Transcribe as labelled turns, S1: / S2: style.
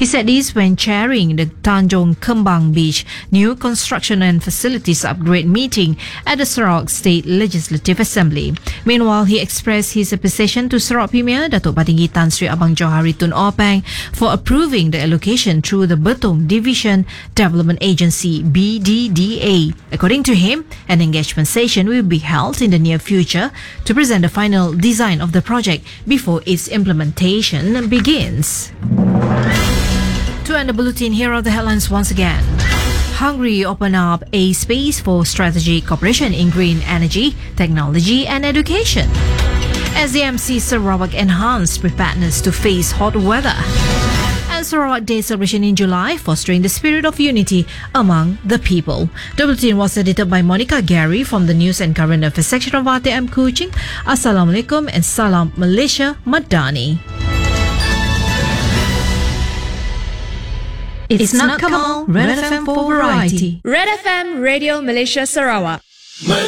S1: He said this when chairing the Tanjung Kembang Beach New Construction and Facilities Upgrade meeting at the Sarawak State Legislative Assembly. Meanwhile, he expressed his appreciation to Sarawak Premier Datuk Patinggi Tan Sri Abang Johari Tun Openg for approving the allocation through the Betong Division Development Agency BDDA. According to him, an engagement session will be held in the near future to present the final design of the project before its implementation begins. To end the bulletin, here are the headlines once again. Hungary opened up a space for strategic cooperation in green energy, technology and education. SDMC Sarawak enhanced preparedness to face hot weather. And Sarawak Day celebration in July, fostering the spirit of unity among the people. The bulletin was edited by Monica Gary from the News and Current Affairs section of RTM Kuching. Assalamualaikum and Salam Malaysia Madani. It's not Kamal, Red FM for variety.
S2: Red FM Radio Malaysia Sarawak.